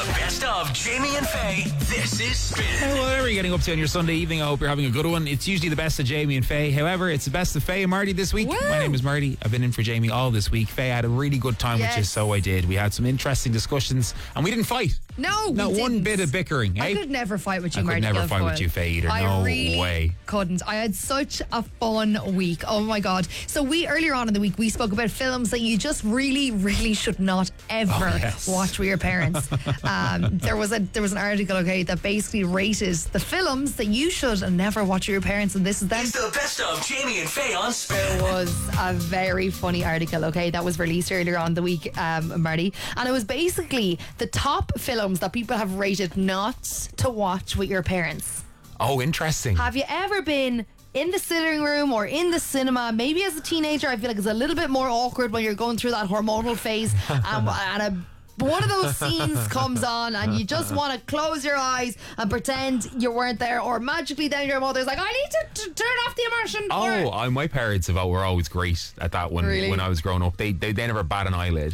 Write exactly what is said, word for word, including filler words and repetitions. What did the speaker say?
The best of Jamie and Faye. This is Spin. Hey, whatever you're getting up to on your Sunday evening, I hope you're having a good one. It's usually the best of Jamie and Faye. However, it's the best of Faye and Marty this week. Woo! My name is Marty. I've been in for Jamie all this week. Faye had a really good time Yes. with you, so I did. We had some interesting discussions, and we didn't fight. No, Not we one didn't. bit of bickering, eh? I could never fight with you, I could Marty. never Gilfoyle. fight with you, Faye, either. I No really way. couldn't. I had such a fun week. Oh my God. So we, earlier on in the week, we spoke about films that you just really, really should not ever Oh, yes. watch with your parents. um, there was a there was an article, okay, that basically rated the films that you should never watch with your parents, and this is them. It's the best of Jamie and Faye on Spin. It was a very funny article, okay, that was released earlier on in the week, um, Marty. And it was basically the top films that people have rated not to watch with your parents. Oh, interesting. Have you ever been in the sitting room or in the cinema? Maybe as a teenager, I feel like it's a little bit more awkward when you're going through that hormonal phase, and, and a one of those scenes comes on and you just want to close your eyes and pretend you weren't there, or magically then your mother's like, I need to t- turn off the immersion. Oh, or- I, my parents have, were always great at that when, Really? when I was growing up. They, they, they never bat an eyelid.